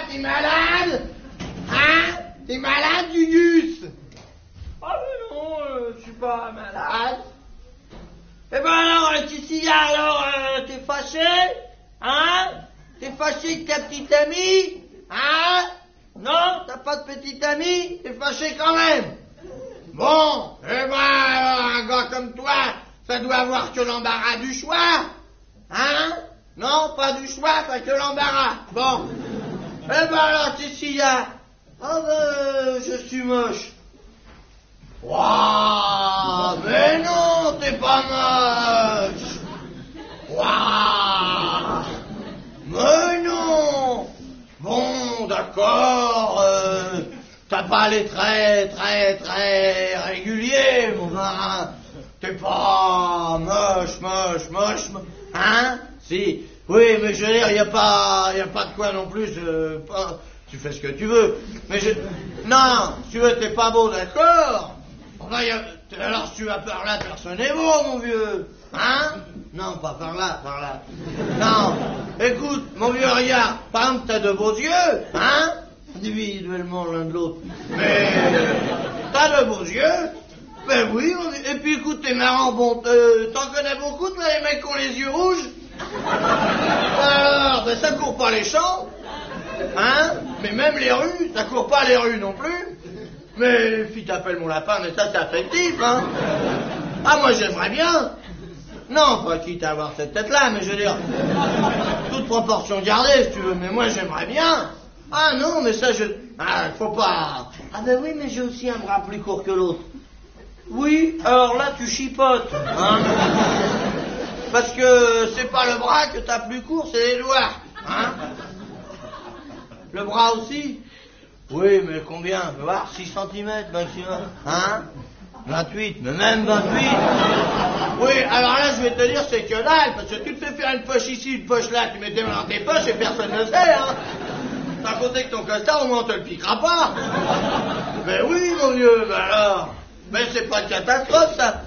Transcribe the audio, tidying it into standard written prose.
t'es malade? Hein? T'es malade, Gugus? Ah mais non, je suis pas malade. Eh ben alors, Cécilia, alors, t'es fâché? Hein? T'es fâché que ta petite amie? Hein? Non? T'as pas de petite amie? T'es fâché quand même? Bon, eh ben alors, un gars comme toi, ça doit avoir que l'embarras du choix. Hein? Non, pas du choix, t'as que l'embarras. Bon. Eh ben alors, Cécilia. Ah ben, je suis moche. Waouh, mais non, t'es pas moche. Waouh, mais non. Bon, d'accord, t'as pas les traits très réguliers, mon gars. T'es pas moche, hein? Si, oui, mais je veux dire, y a pas de quoi non plus, tu fais ce que tu veux. Mais non, si tu veux, t'es pas beau, d'accord? Enfin, alors si tu vas par là, personne n'est beau, mon vieux. Hein? Non, pas par là. Non, écoute, mon vieux, regarde, par exemple, t'as de beaux yeux, hein? Individuellement l'un de l'autre. Mais t'as de beaux yeux? Ben oui, et puis écoute, t'es marrant, bon, t'en connais beaucoup, toi, les mecs qui ont les yeux rouges? Alors, ben ça court pas les champs, hein? Mais même les rues, ça court pas les rues non plus. Mais les filles t'appellent mon lapin, mais ça c'est affectif, hein? Ah, moi j'aimerais bien. Non, pas quitte à avoir cette tête-là, mais je veux dire, toute proportion gardée, si tu veux, mais moi j'aimerais bien. Ah non, mais ça faut pas. Ah ben oui, mais j'ai aussi un bras plus court que l'autre. Oui, alors là tu chipotes, hein? Parce que c'est pas le bras que t'as plus court, c'est les doigts, hein? Le bras aussi? Oui, mais combien? Tu vas voir, 6 cm maximum, hein? 28, mais même 28. Oui, alors là, je vais te dire, c'est que dalle, parce que tu te fais faire une poche ici, une poche là, tu mets tes mains dans tes poches et personne ne sait, hein? T'as compté que ton costard, au moins, on te le piquera pas. Mais oui, mon vieux, ben alors. Mais c'est pas une catastrophe, ça.